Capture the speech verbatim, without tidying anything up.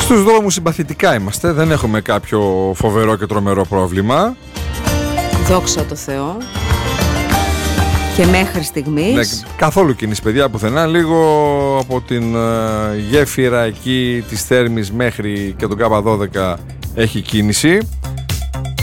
Στους δρόμους συμπαθητικά είμαστε, δεν έχουμε κάποιο φοβερό και τρομερό πρόβλημα. Δόξα τω Θεώ. Και μέχρι στιγμής Ναι, καθόλου κίνηση, παιδιά, πουθενά. Λίγο από την uh, γέφυρα εκεί της Θέρμης μέχρι και τον Κάπα δώδεκα έχει κίνηση.